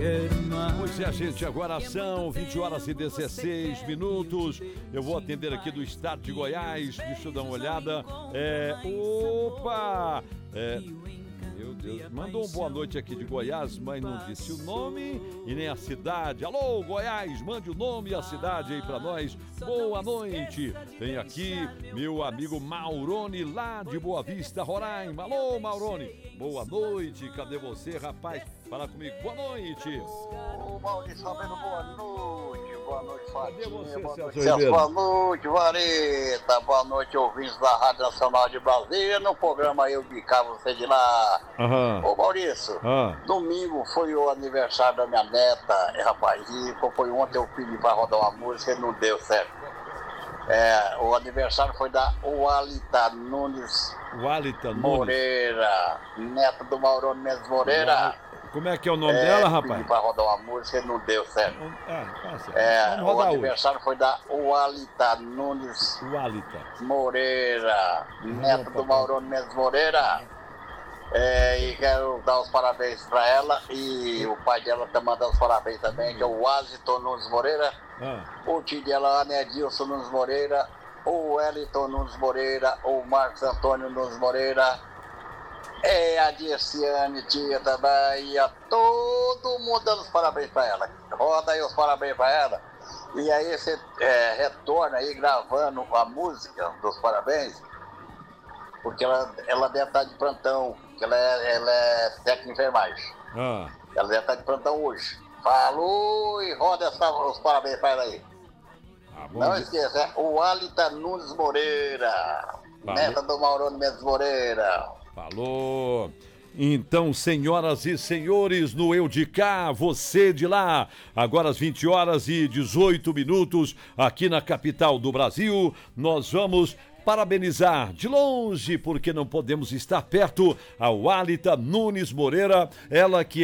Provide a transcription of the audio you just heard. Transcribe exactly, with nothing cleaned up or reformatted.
Pois é, gente, agora são vinte horas e dezesseis minutos. Eu vou atender aqui do estado de Goiás. Deixa eu dar uma olhada. É, opa! É, meu Deus, mandou uma boa noite aqui de Goiás, mas não disse o nome e nem a cidade. Alô, Goiás, mande o nome e a cidade aí pra nós. Boa noite. Tem aqui meu amigo Maurone, lá de Boa Vista, Roraima. Alô, Maurone, boa noite. Cadê você, rapaz? Fala comigo. Boa noite. Ô, Maurício Rabelo, boa noite. Boa noite, Fatinha. Você, boa noite, Celso Celso. Boa noite, Vareta. Boa noite, ouvintes da Rádio Nacional de Brasília. No programa Eu de Cá, você de lá. Aham. Ô, Maurício, Ah. domingo foi o aniversário da minha neta, é, rapaz. E foi ontem eu pedi pra rodar uma música e não deu certo. É, o aniversário foi da Walita Nunes Walita Nunes Moreira, neta do Maurone Mendes Moreira. Como é que é o nome É, dela, pedi rapaz? pra rodar uma música e não deu certo. Ah, passa. É, Vamos o rodar hoje. aniversário foi da Walita Nunes Walita. Moreira, neto do Maurone Mendes Moreira. É, e quero dar os parabéns pra ela. E o pai dela tá mandando os parabéns também, que é o Washington Nunes Moreira. Ah. O tio dela, a Nedilson Nunes Moreira. O Wellington Nunes Moreira. O Marcos Antônio Nunes Moreira. É, a Dirciane, tia também, e a todo mundo dando os parabéns pra ela. Roda aí os parabéns pra ela. E aí você é, retorna aí gravando a música dos parabéns, porque ela, ela deve estar de plantão, porque ela é, ela é técnica de enfermagem. Ah. Ela deve estar de plantão hoje. Falou e roda essa, os parabéns pra ela aí. Ah, bom Não dia. esqueça, é o Walita Nunes Moreira, Falou. neta do Maurone Mendes Moreira. Falou! Então, senhoras e senhores, no Eu de Cá, você de lá, agora às vinte horas e dezoito minutos, aqui na capital do Brasil, nós vamos parabenizar de longe, porque não podemos estar perto, a Walita Nunes Moreira, ela que